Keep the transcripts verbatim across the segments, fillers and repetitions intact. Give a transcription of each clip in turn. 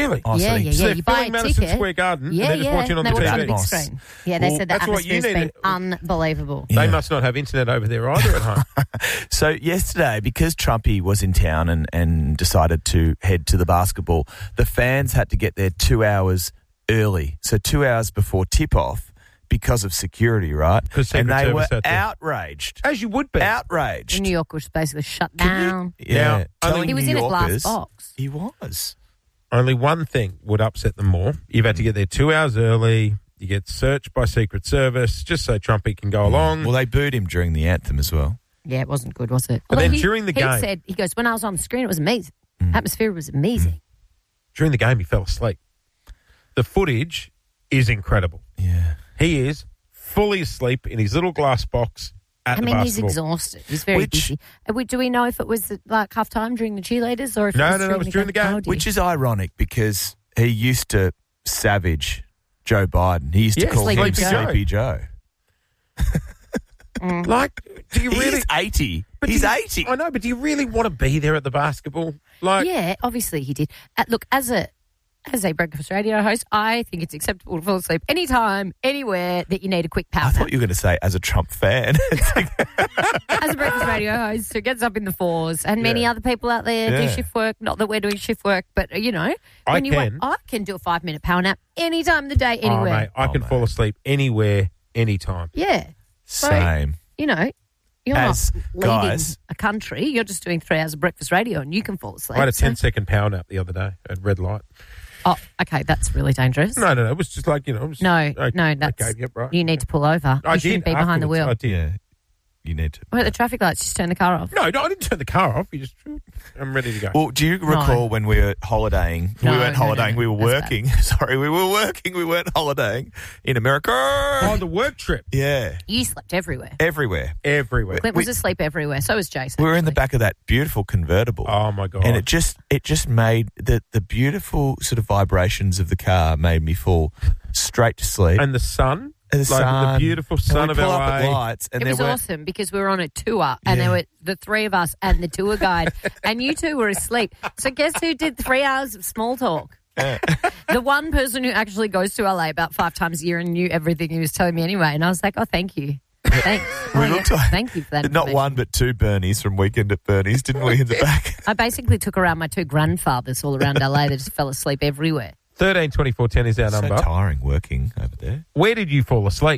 Really? Oh, yeah, so yeah, he- So yeah. they're You buy filling a Madison ticket. Square Garden Yeah, and they're just yeah. watching on they the watch T V. on the big Atmos. screen. Yeah, they Well, said the that's what you atmosphere's been need. unbelievable. They Yeah. must not have internet over there either at home. So yesterday, because Trumpy was in town and, and decided to head to the basketball, the fans had to get there two hours early. So two hours before tip-off because of security, right? 'Cause Secret and they Service were had to- outraged. As you would be. Outraged. New York was basically shut Can you- down. yeah, Now, telling He was New in a glass Yorkers- box. He was. Only one thing would upset them more. You've had to get there two hours early. You get searched by Secret Service just so Trumpy can go along. Well, they booed him during the anthem as well. Yeah, it wasn't good, was it? But Although then he, during the he game- said, he goes, when I was on the screen, it was amazing. Mm. Atmosphere was amazing. During the game, he fell asleep. The footage is incredible. Yeah. He is fully asleep in his little glass box at I the mean, he's basketball. exhausted. He's very Which- busy. Uh, we- Do we know if it was uh, like half time during the cheerleaders or if No, it was no, no, during it was during the game. Oh, dear. Which is ironic because he used to savage Joe Biden. He used to Yeah, call him Sleepy Joe. Sleepy Joe. Like, do you really... He's eighty. But do He's you- eighty. I know, but do you really want to be there at the basketball? Like, Yeah, obviously he did. Uh, look, as a as a breakfast radio host, I think it's acceptable to fall asleep anytime, anywhere that you need a quick power I nap. thought you were going to say as a Trump fan. It's like, As a breakfast radio host who gets up in the fours, and many Yeah. other people out there do Yeah. shift work. Not that we're doing shift work, but uh, you know, I when you can. wake- I can do a five minute power nap any time of the day, oh, anywhere. mate, I Oh, can mate. fall asleep anywhere, anytime. Yeah, same. you know, you're As not leading guys- a country. You're just doing three hours of breakfast radio, and you can fall asleep. I had a so- ten second power nap the other day at red light. Oh, okay, that's really dangerous. No, no, no. It was just like, you know. It was, No, okay, no, that's okay, yep, right. you need to pull over. I you did shouldn't be behind the afterwards, wheel. I did. Yeah. You need to. Well, at the traffic lights, just turn the car off. No, no, I didn't turn the car off. You just, I'm ready to go. Well, do you recall when we were holidaying? No, we weren't no, no, holidaying. no. We were That's working. Sorry, we were working. We weren't holidaying in America. oh, the work trip Yeah. You slept everywhere. Everywhere. everywhere. Clint was asleep everywhere. So was Jason. We were in the actually. back of that beautiful convertible. Oh my god! And it just it just made the the beautiful sort of vibrations of the car made me fall straight to sleep. and the sun, And like the sun, the beautiful and sun we of pull L up at A. lights, and It there was were awesome because we were on a tour and Yeah. there were the three of us and the tour guide and you two were asleep. So guess who did three hours of small talk? The one person who actually goes to L A about five times a year and knew everything he was telling me anyway. And I was like, oh, thank you. Thanks. We Oh, looked yeah. like- Thank you for that. not information. one but two Bernies from Weekend at Bernie's, didn't we? In the back. I basically took around my two grandfathers all around L A that just fell asleep everywhere. Thirteen twenty four ten is our So number. tiring working over there. Where did you fall asleep?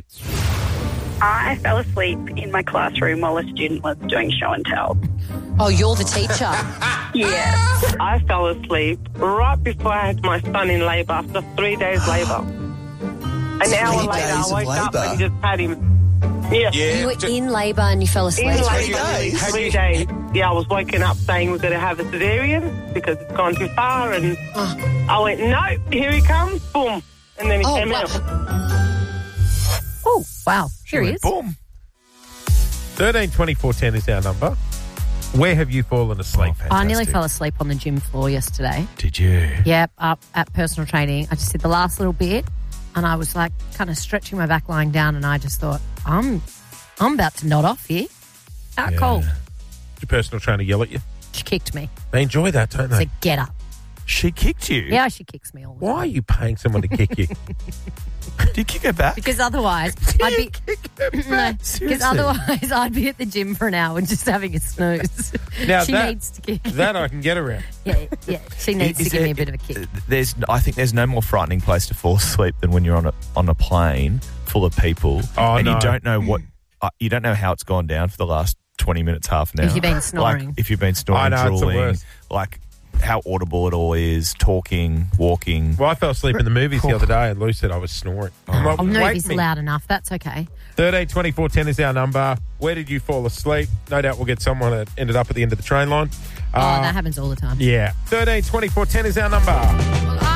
I fell asleep in my classroom while a student was doing show and tell. Oh, you're the teacher. Yes. I fell asleep right before I had my son in labour after three days labour. An hour later, days I of woke up labour? and just had him. Yeah. You were in labour and you fell asleep. In Three labour, days? three days. Yeah, I was woken up saying we're going to have a cesarean because it's gone too far, and I went, no, here he comes, boom, and then he Oh, came wow. out. Oh, wow. Here he is. Boom. Thirteen twenty four ten is our number. Where have you fallen asleep? Oh, I nearly fantastic. fell asleep on the gym floor yesterday. Did you? Yep, up at personal training. I just did the last little bit and I was like kind of stretching my back lying down and I just thought, I'm I'm about to nod off here. Out Yeah. cold. Did your personal trainer yell at you? She kicked me. They enjoy that, don't they? Said, get up. She kicked you. Yeah, she kicks me all the Why time. are you paying someone to kick you? Did you kick her back? Because otherwise, I'd be no, because Seriously? otherwise I'd be at the gym for an hour just having a snooze. Now she that- needs to kick. that I can get around. Yeah, yeah. She needs Is to give me there- a bit of a kick. There's, I think there's no more frightening place to fall asleep than when you're on a on a plane full of people Oh, and no. you don't know what uh, you don't know how it's gone down for the last twenty minutes, half an hour. If you've been snoring. like if you've been snoring, I know, it's the drooling, worst. like how audible it all is, talking, walking. Well, I fell asleep in the movies the other day and Lou said I was snoring. I'm like, Oh, wake movies me. loud enough. That's okay. thirteen twenty four ten is our number. Where did you fall asleep? No doubt we'll get someone that ended up at the end of the train line. Oh, Uh, that happens all the time. Yeah. thirteen twenty four ten is our number.